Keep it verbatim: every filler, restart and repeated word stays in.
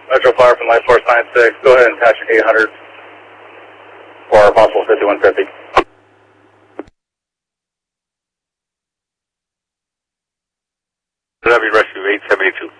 Metro Flyer from Light Force nine six, go ahead and attach your eight hundred for possible fifty-one fifty. W Rescue eight seventy-two.